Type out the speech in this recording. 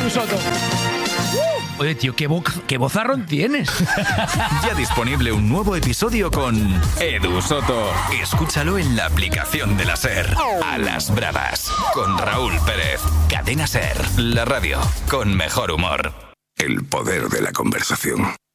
Edu Soto. Oye, tío, qué vozarrón tienes. Ya disponible un nuevo episodio con Edu Soto. Escúchalo en la aplicación de la SER. A las bravas, con Raúl Pérez. Cadena SER, la radio con mejor humor. El poder de la conversación.